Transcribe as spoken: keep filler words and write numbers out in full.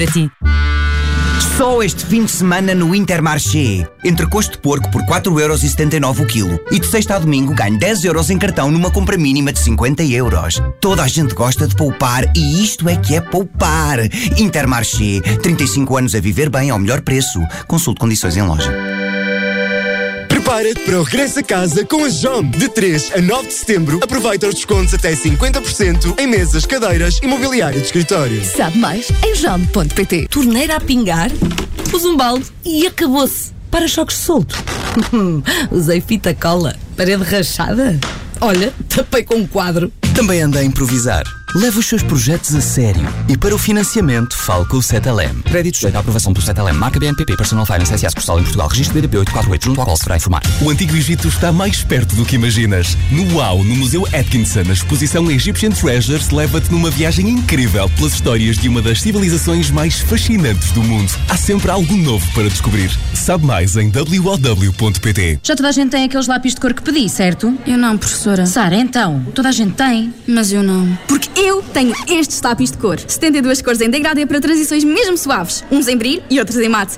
Para ti. Só este fim de semana no Intermarché. Entrecosto de porco por quatro euros e setenta e nove o quilo. E de sexta a domingo ganho dez euros em cartão numa compra mínima de cinquenta euros. Toda a gente gosta de poupar e isto é que é poupar. Intermarché. trinta e cinco anos a viver bem ao melhor preço. Consulte condições em loja. Prepara-te para o regresso a casa com a Jom. De três a nove de setembro, aproveita os descontos até cinquenta por cento em mesas, cadeiras e mobiliário de escritório. Sabe mais em jom ponto pt. Torneira a pingar, pus um balde e acabou-se. Para-choques solto. Usei fita cola. Parede rachada. Olha, tapei com um quadro. Também anda a improvisar. Leve os seus projetos a sério. E para o financiamento, fale com o Cetelem. Crédito sujeito à aprovação do Cetelem. Marca B N P P Personal Finance S A Sucursal em Portugal. Registro B D P oito quatro oito, junto ao qual se deverá informar. O Antigo Egito está mais perto do que imaginas. No UAU, no Museu Atkinson, a exposição Egyptian Treasures leva-te numa viagem incrível pelas histórias de uma das civilizações mais fascinantes do mundo. Há sempre algo novo para descobrir. Sabe mais em w o w ponto p t. Já toda a gente tem aqueles lápis de cor que pedi, certo? Eu não, professora. Sara, então, toda a gente tem. Mas eu não. Porque eu tenho estes lápis de cor. setenta e duas cores em degradê para transições mesmo suaves. Uns em brilho e outros em mate.